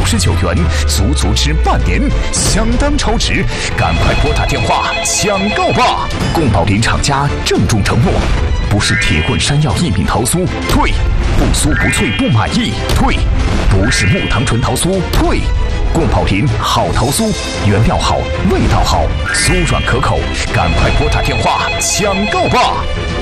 199元，足足值半年，相当超值，赶快拨打电话抢购吧！宫保林厂家郑重承诺：不是铁棍山药薏米桃酥，退；不酥不脆不满意，退；不是木糖醇桃酥，退。宫保林好桃酥，原料好，味道好，酥软可口，赶快拨打电话抢购吧！